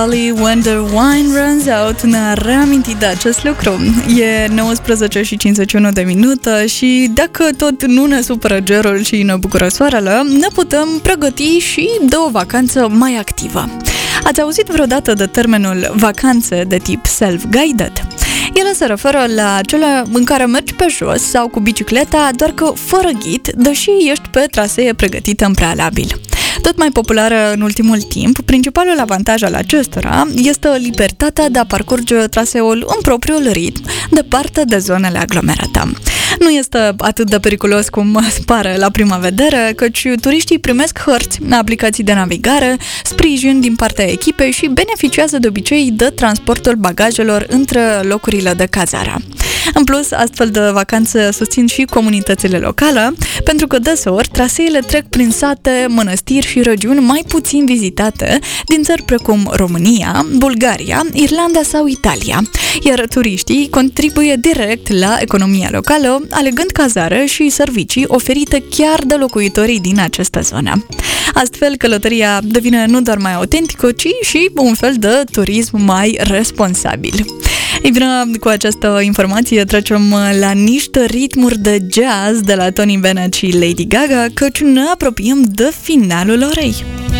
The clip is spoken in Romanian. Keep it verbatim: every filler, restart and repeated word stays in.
When the wine runs out, ne-a reamintit de acest lucru. E nouăsprezece și cincizeci și unu de minute și dacă tot nu ne supără gerul și ne bucură soarele, ne putem pregăti și de o vacanță mai activă. Ați auzit vreodată de termenul vacanțe de tip self-guided? Ele se referă la cele în care mergi pe jos sau cu bicicleta, doar că fără ghid, deși ești pe trasee pregătite în prealabil. Tot mai populară în ultimul timp, principalul avantaj al acestora este libertatea de a parcurge traseul în propriul ritm, departe de zonele aglomerate. Nu este atât de periculos cum pare la prima vedere, căci turiștii primesc hărți, aplicații de navigare, sprijin din partea echipei și beneficiază de obicei de transportul bagajelor între locurile de cazare. În plus, astfel de vacanțe susțin și comunitățile locale, pentru că deseori traseele trec prin sate, mănăstiri și regiuni mai puțin vizitate din țări precum România, Bulgaria, Irlanda sau Italia, iar turiștii contribuie direct la economia locală, alegând cazare și servicii oferite chiar de locuitorii din aceste zone. Astfel, călătoria devine nu doar mai autentică, ci și un fel de turism mai responsabil. Ei bine, cu această informație trecem la niște ritmuri de jazz de la Tony Bennett și Lady Gaga, căci ne apropiem de finalul orei.